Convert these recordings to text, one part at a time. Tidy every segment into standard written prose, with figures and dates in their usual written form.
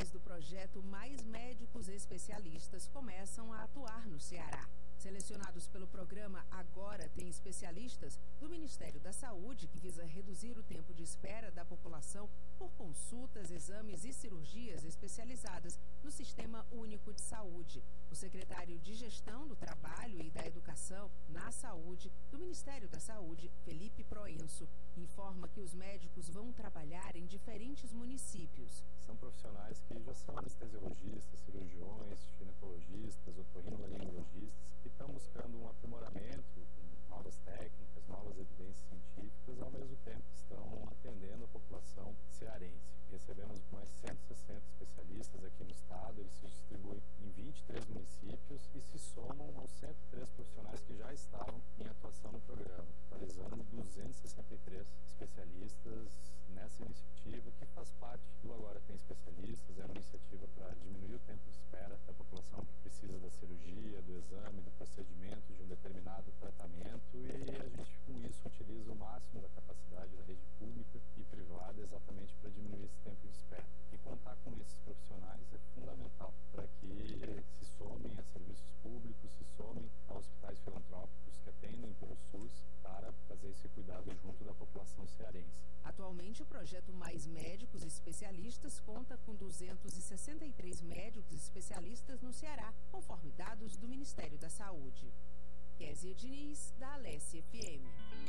profissionais do projeto Mais Médicos Especialistas começam a atuar no Ceará. Selecionados pelo programa Agora Tem Especialistas, do Ministério da Saúde, que visa reduzir o tempo de espera da população por consultas, exames e cirurgias especializadas no Sistema Único de Saúde. O secretário de Gestão do Trabalho e da Educação na Saúde, do Ministério da Saúde, Felipe Proenço, informa que os médicos vão trabalhar em diferentes municípios. São profissionais que já são anestesiologistas, cirurgiões, ginecologistas, otorrinolaringologistas, que estão buscando um aprimoramento com novas técnicas, novas evidências científicas, ao mesmo tempo estão atendendo a população cearense. Recebemos mais de 160 especialistas aqui no estado, eles se distribuem em 23 municípios e se somam aos 103 profissionais que já estavam em atuação no programa, totalizando 263 especialistas nessa iniciativa, que faz parte do Agora Tem Especialistas. É uma iniciativa para diminuir o tempo de espera da população que precisa da cirurgia, do exame, do procedimento, de um determinado tratamento, e a gente, com isso, utiliza o máximo da capacidade da rede pública e privada exatamente para diminuir esse tempo de espera. E contar com esses profissionais é fundamental para que se somem a serviços públicos, se somem a hospitais filantrópicos que atendem pelo SUS para fazer esse cuidado junto da população cearense. Atualmente, o projeto Mais Médicos Especialistas conta com 263 médicos especialistas no Ceará, conforme dados do Ministério da Saúde. Kézia Diniz, da Alesse FM.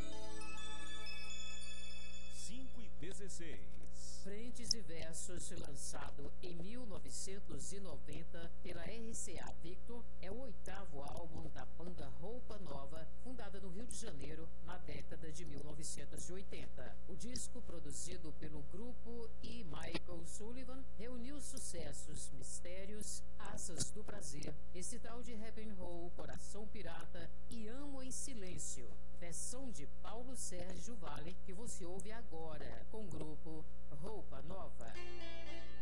5:16. Frentes e Versos, lançado em 1990 pela RCA Victor, é o 8º álbum da banda Roupa Nova, fundada no Rio de Janeiro na década de 1980. O disco, produzido pelo grupo e Michael Sullivan, reuniu sucessos Mistérios, Asas do Prazer, Esse Tal de Heaven Roll, Coração Pirata e Amo em Silêncio. Versão de Paulo Sérgio Vale, que você ouve agora com o grupo Roupa Nova.